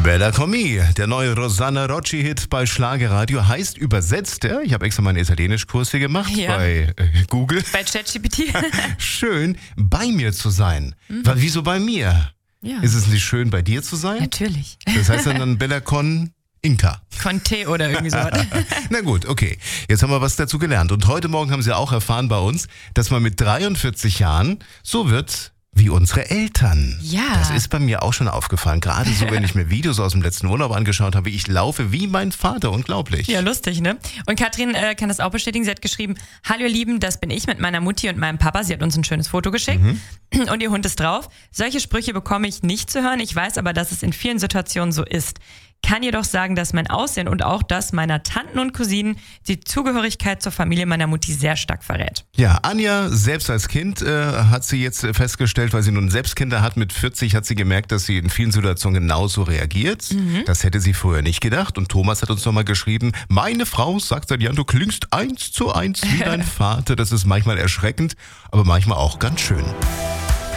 Bella Commi, der neue Rosanna Rocci-Hit bei Schlagerradio, heißt übersetzt, ja, ich habe extra meinen Italienischkurs hier gemacht bei Google. Bei ChatGPT. Schön, bei mir zu sein. Wieso bei mir? Ja. Ist es nicht schön, bei dir zu sein? Natürlich. Das heißt dann Bella Con Inca. Conte oder irgendwie so. Na gut, okay. Jetzt haben wir was dazu gelernt. Und heute Morgen haben Sie auch erfahren bei uns, dass man mit 43 Jahren so wird wie unsere Eltern. Ja. Das ist bei mir auch schon aufgefallen. Gerade so, wenn ich mir Videos aus dem letzten Urlaub angeschaut habe, ich laufe wie mein Vater. Unglaublich. Ja, lustig, ne? Und Katrin kann das auch bestätigen. Sie hat geschrieben, hallo ihr Lieben, das bin ich mit meiner Mutti und meinem Papa. Sie hat uns ein schönes Foto geschickt. Und ihr Hund ist drauf. Solche Sprüche bekomme ich nicht zu hören. Ich weiß aber, dass es in vielen Situationen so ist. Kann jedoch sagen, dass mein Aussehen und auch das meiner Tanten und Cousinen die Zugehörigkeit zur Familie meiner Mutti sehr stark verrät. Ja, Anja, selbst als Kind hat sie jetzt festgestellt, weil sie nun selbst Kinder hat, mit 40 hat sie gemerkt, dass sie in vielen Situationen genauso reagiert. Das hätte sie vorher nicht gedacht. Und Thomas hat uns nochmal geschrieben, meine Frau sagt seit Jahren, du klingst 1:1 wie dein Vater. Das ist manchmal erschreckend, aber manchmal auch ganz schön.